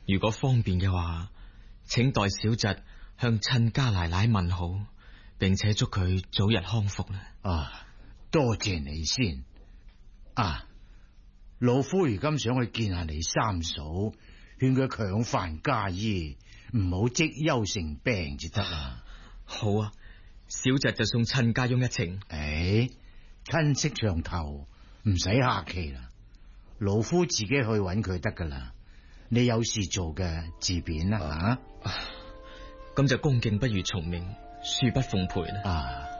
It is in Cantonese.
如果方便嘅話，請代小侄向親家奶奶問好，並且祝佢早日康復啦。 啊，多謝你先。啊，老夫如今想去見下你三嫂，勸佢強範家醫，唔好積憂成病至得啦。 好啊，小侄就送親家翁一程。 親戚上頭，唔使客氣啦。老夫自己去揾佢得噶啦。你有事做嘅自便啦吓。 咁就恭敬不如從命，恕不奉陪啦。